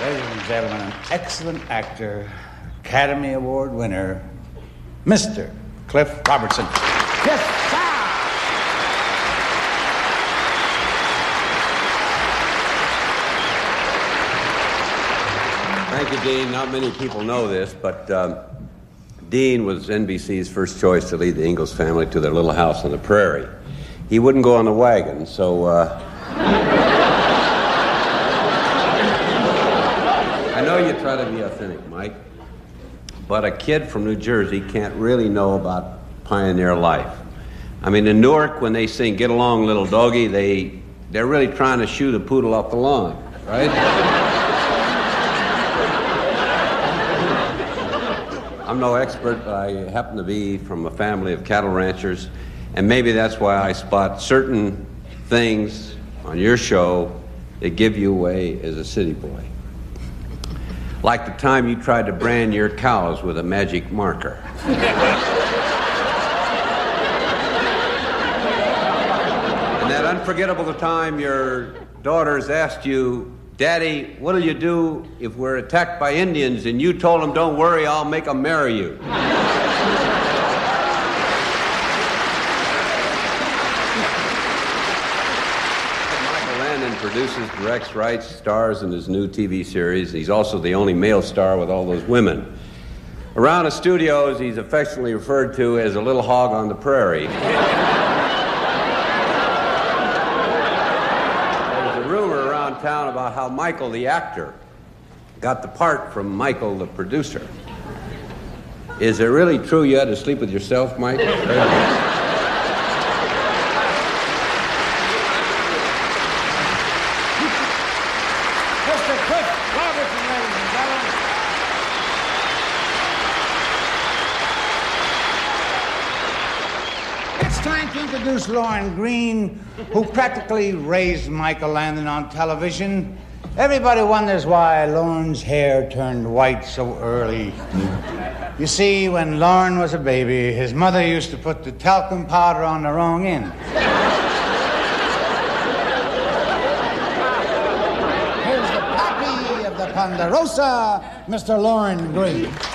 Ladies and gentlemen, an excellent actor, Academy Award winner, Mr. Cliff Robertson. Yes, sir! Thank you, Dean. Not many people know this, but Dean was NBC's first choice to lead the Ingalls family to their little house on the prairie. He wouldn't go on the wagon, so I know you try to be authentic, Mike, but a kid from New Jersey can't really know about pioneer life. I mean, in Newark, when they sing "Get Along, Little Doggy," they're really trying to shoo the poodle off the lawn, right? I'm no expert, but I happen to be from a family of cattle ranchers, and maybe that's why I spot certain things on your show that give you away as a city boy. Like the time you tried to brand your cows with a magic marker. And that unforgettable time your daughters asked you, "Daddy, what'll you do if we're attacked by Indians?" And you told them, "Don't worry, I'll make them marry you." Produces, directs, writes, stars in his new TV series. He's also the only male star with all those women. Around the studios, he's affectionately referred to as a little hog on the prairie. There's a rumor around town about how Michael, the actor, got the part from Michael, the producer. Is it really true you had to sleep with yourself, Mike? Introduce Lorne Greene, who practically raised Michael Landon on television. Everybody wonders why Lorne's hair turned white so early. You see, when Lorne was a baby, his mother used to put the talcum powder on the wrong end. Here's the pappy of the Ponderosa, Mr. Lorne Greene.